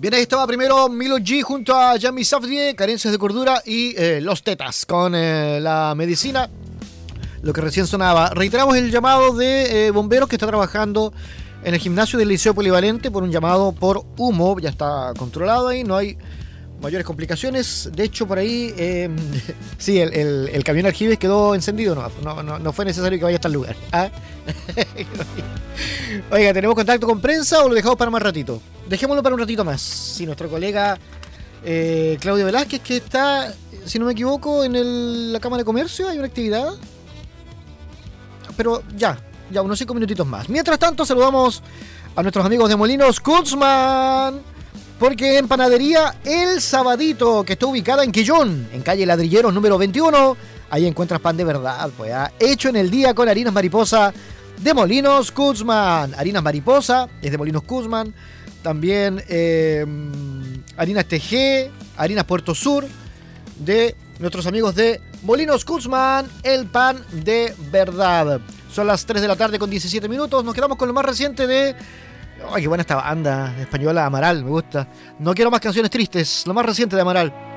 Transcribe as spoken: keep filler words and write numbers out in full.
Bien, ahí estaba primero Milo G junto a Yami Safdie, Carencias de Cordura y eh, Los Tetas con eh, la medicina, lo que recién sonaba. Reiteramos el llamado de eh, bomberos que está trabajando en el gimnasio del Liceo Polivalente por un llamado por humo. Ya está controlado ahí, no hay mayores complicaciones. De hecho, por ahí, eh, sí, el, el, el camión Aljibes quedó encendido. No, no, no, no fue necesario que vaya hasta el lugar. ¿Ah? Oiga, ¿tenemos contacto con prensa o lo dejamos para más ratito? Dejémoslo para un ratito más. Sí, nuestro colega eh, Claudio Velázquez, que está, si no me equivoco, en el, la Cámara de Comercio, hay una actividad. Pero ya, ya, unos cinco minutitos más. Mientras tanto, saludamos a nuestros amigos de Molinos Kutzman, porque en Panadería El Sabadito, que está ubicada en Quillón, en calle Ladrilleros número veintiuno, ahí encuentras pan de verdad, pues, ¿eh? Hecho en el día con harinas mariposa de Molinos Kutzman. Harinas mariposa es de Molinos Kutzman. También eh, harinas T G, harinas Puerto Sur, de nuestros amigos de Molinos Kutzman, el pan de verdad. Son las tres de la tarde con diecisiete minutos. Nos quedamos con lo más reciente de... ¡Ay, qué buena esta banda española, Amaral! Me gusta. No quiero más canciones tristes. Lo más reciente de Amaral.